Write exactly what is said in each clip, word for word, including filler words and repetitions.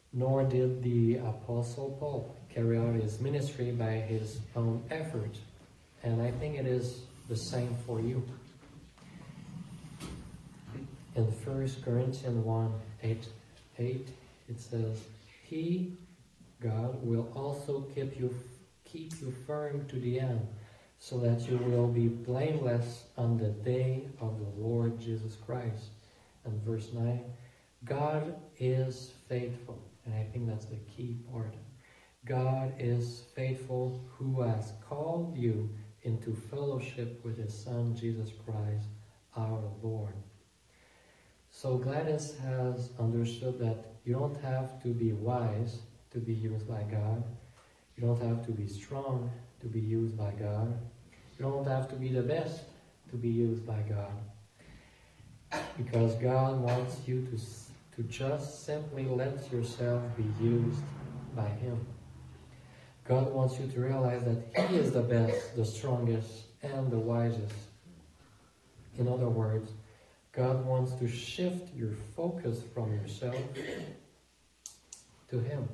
nor did the Apostle Paul carry out his ministry by his own effort. And I think it is the same for you. In First Corinthians one, eight, eight, it says, He, God, will also keep you, keep you firm to the end, so that you will be blameless on the day of the Lord Jesus Christ. And verse nine, God is faithful. And I think that's the key part. God is faithful, who has called you into fellowship with his Son, Jesus Christ, our Lord. So Gladys has understood that you don't have to be wise to be used by God. You don't have to be strong to be used by God. You don't have to be the best to be used by God. Because God wants you to to just simply let yourself be used by him. God wants you to realize that he is the best, the strongest, and the wisest. In other words, God wants to shift your focus from yourself to him.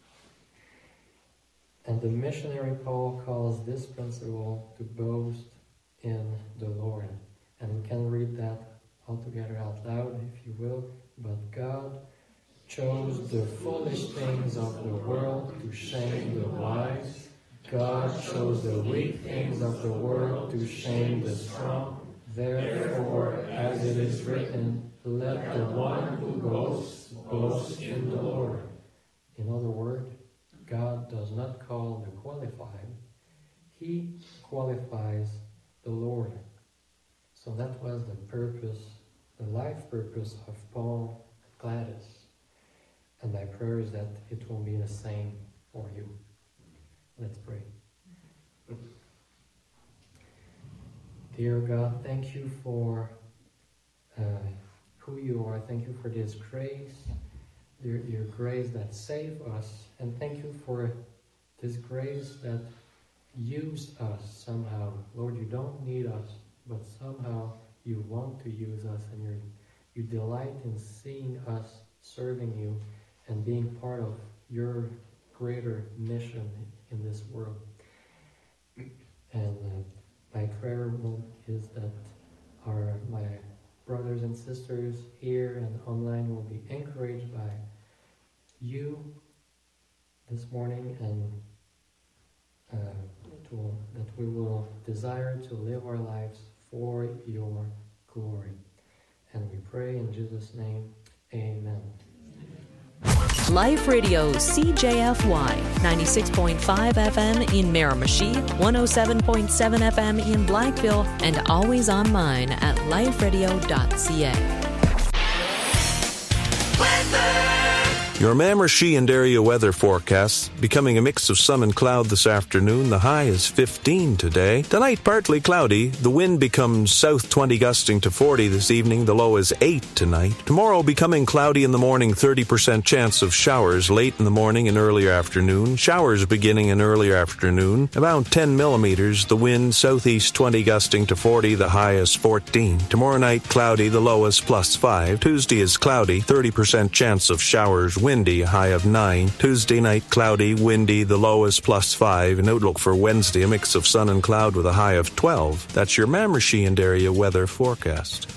And the missionary Paul calls this principle to boast in the Lord. And we can read that all together out loud, if you will. But God chose the foolish things of the world to shame the wise. God chose the weak things of the world to shame the strong. Therefore, as it is written, let the one who boasts boast in the Lord. In other words, God does not call the qualified. He qualifies the Lord. So that was the purpose, the life purpose of Paul and Gladys. And my prayer is that it will be the same for you. Let's pray. Dear God, thank you for uh, who you are. Thank you for this grace, your, your grace that saved us. And thank you for this grace that used us somehow. Lord, you don't need us, but somehow you want to use us, and you're, you delight in seeing us serving you and being part of your greater mission in this world. And uh, my prayer is that our my brothers and sisters here and online will be encouraged by you this morning, and uh, to, that we will desire to live our lives for your glory. And we pray in Jesus' name, amen. Life Radio C J F Y ninety-six point five F M in Miramichi, one oh seven point seven F M in Blackville, and always online at life radio dot c a. Your Miramichi and area weather forecast becoming a mix of sun and cloud this afternoon. The high is fifteen today. Tonight, partly cloudy. The wind becomes south twenty gusting to forty this evening. The low is eight tonight. Tomorrow, becoming cloudy in the morning, thirty percent chance of showers late in the morning and earlier afternoon. Showers beginning in earlier afternoon. About ten millimeters. The wind southeast twenty gusting to forty. The high is fourteen. Tomorrow night, cloudy. The low is plus five. Tuesday is cloudy. thirty percent chance of showers. Windy, a high of nine. Tuesday night, cloudy, windy, the low is plus five. An outlook for Wednesday, a mix of sun and cloud with a high of twelve. That's your Miramichi and area weather forecast.